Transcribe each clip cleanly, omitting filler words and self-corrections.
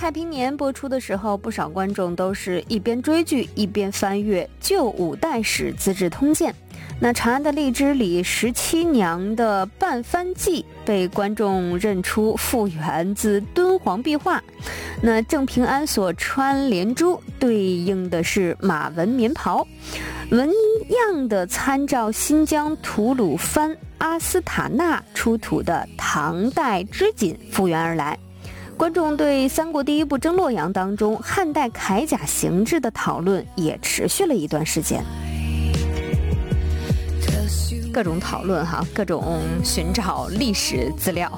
太平年播出的时候，不少观众都是一边追剧一边翻阅《旧五代史资治通鉴》。那长安的荔枝里17娘的半番记被观众认出复原自敦煌壁画。那郑平安所穿连珠对应的是马纹棉袍，纹样的参照新疆吐鲁番阿斯塔纳出土的唐代织锦复原而来。观众对三国第一部征洛阳当中汉代铠甲形制的讨论也持续了一段时间，各种讨论哈，各种寻找历史资料。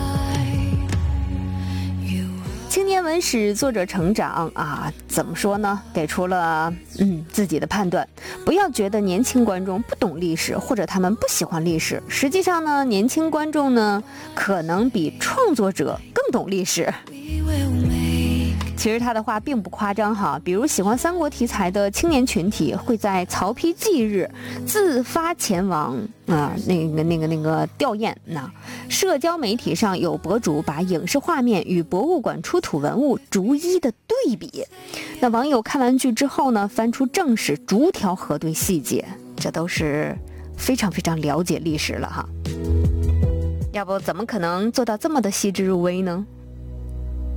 青年文史作者成长啊，怎么说呢？给出了自己的判断。不要觉得年轻观众不懂历史，或者他们不喜欢历史。实际上呢，年轻观众呢，可能比创作者更懂历史。其实他的话并不夸张哈，比如喜欢三国题材的青年群体会在曹丕忌日自发前往那个吊唁。那社交媒体上有博主把影视画面与博物馆出土文物逐一的对比，那网友看完剧之后呢，翻出正史逐条核对细节，这都是非常非常了解历史了哈。要不怎么可能做到这么的细致入微呢？